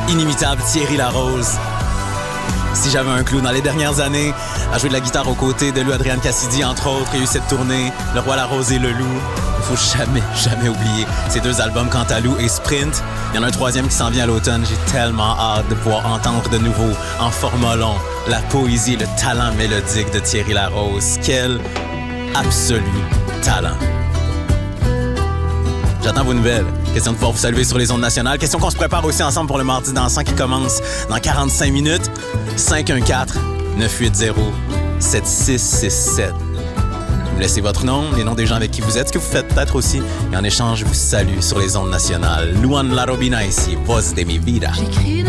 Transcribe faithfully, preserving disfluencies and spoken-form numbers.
Inimitable Thierry Larose. Si j'avais un clou dans les dernières années, à jouer de la guitare aux côtés de Lou Adrienne Cassidy, entre autres, il y a eu cette tournée, Le Roi, la Rose et le Loup. Il faut jamais, jamais oublier ces deux albums Cantalou et Sprint. Il y en a un troisième qui s'en vient à l'automne. J'ai tellement hâte de pouvoir entendre de nouveau, en format long, la poésie et le talent mélodique de Thierry Larose. Quel absolu talent. J'attends vos nouvelles. Question de pouvoir vous saluer sur les ondes nationales. Question qu'on se prépare aussi ensemble pour le Mardi dansant qui commence dans quarante-cinq minutes. cinq un quatre, neuf huit zéro, sept six six sept. Vous me laissez votre nom, les noms des gens avec qui vous êtes, ce que vous faites peut-être aussi. Et en échange, je vous salue sur les ondes nationales. Luan La Robina ici, voz de mi vida.